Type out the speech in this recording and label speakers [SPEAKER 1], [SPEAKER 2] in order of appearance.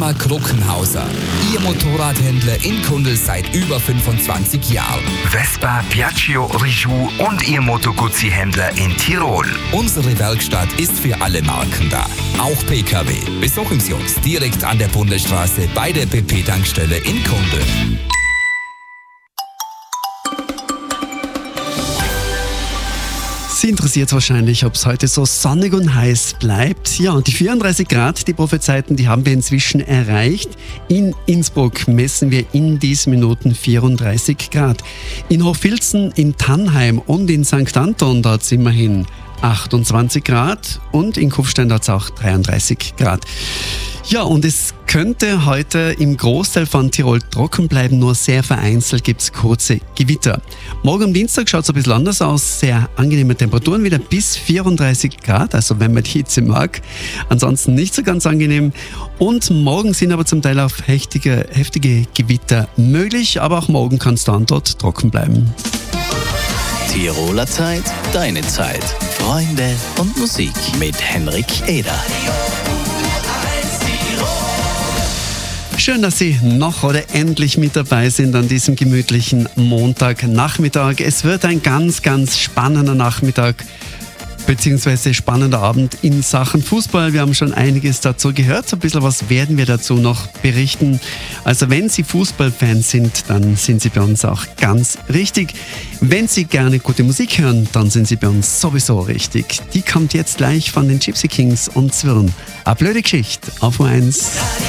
[SPEAKER 1] Firma Kruckenhauser. Ihr Motorradhändler in Kundl seit über 25 Jahren.
[SPEAKER 2] Vespa, Piaggio, Reju und Ihr Moto Guzzi-Händler in Tirol.
[SPEAKER 1] Unsere Werkstatt ist für alle Marken da, auch Pkw. Besuchen Sie uns direkt an der Bundesstraße bei der BP-Tankstelle in Kundl.
[SPEAKER 3] Sie interessiert wahrscheinlich, ob es heute so sonnig und heiß bleibt. Ja, und die 34 Grad, die Prophezeiten, die haben wir inzwischen erreicht. In Innsbruck messen wir in diesen Minuten 34 Grad. In Hochfilzen, in Tannheim und in St. Anton, da hat es immerhin 28 Grad und in Kufstein hat es auch 33 Grad. Ja, und es könnte heute im Großteil von Tirol trocken bleiben, nur sehr vereinzelt gibt es kurze Gewitter. Morgen am Dienstag schaut es ein bisschen anders aus, sehr angenehme Temperaturen, wieder bis 34 Grad, also wenn man die Hitze mag. Ansonsten nicht so ganz angenehm. Und morgen sind aber zum Teil auch heftige Gewitter möglich, aber auch morgen kann es dann dort trocken bleiben.
[SPEAKER 4] Tiroler Zeit, deine Zeit. Freunde und Musik mit Henrik Eder.
[SPEAKER 3] Schön, dass Sie noch oder endlich mit dabei sind an diesem gemütlichen Montagnachmittag. Es wird ein ganz, ganz spannender Nachmittag bzw. spannender Abend in Sachen Fußball. Wir haben schon einiges dazu gehört. Ein bisschen was werden wir dazu noch berichten. Also wenn Sie Fußballfans sind, dann sind Sie bei uns auch ganz richtig. Wenn Sie gerne gute Musik hören, dann sind Sie bei uns sowieso richtig. Die kommt jetzt gleich von den Gypsy Kings und Zwirn. Eine blöde Geschichte auf U1.